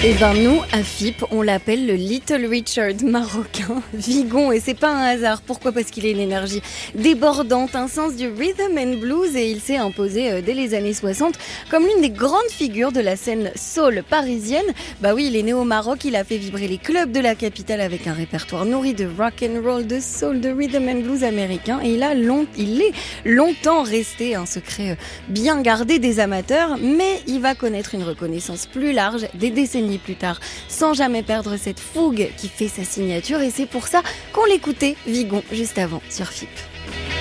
Eh ben nous, à FIP, on l'appelle le Little Richard marocain, Vigon, et c'est pas un hasard. Pourquoi ? Parce qu'il a une énergie débordante, un sens du rhythm and blues, et il s'est imposé dès les années 60 comme l'une des grandes figures de la scène soul parisienne. Bah oui, il est né au Maroc, il a fait vibrer les clubs de la capitale avec un répertoire nourri de rock and roll, de soul, de rhythm and blues américain, et il est longtemps resté un secret bien gardé des amateurs, mais il va connaître une reconnaissance plus large des décennies plus tard, sans jamais perdre cette fougue qui fait sa signature, et c'est pour ça qu'on l'écoutait, Vigon, juste avant sur FIP.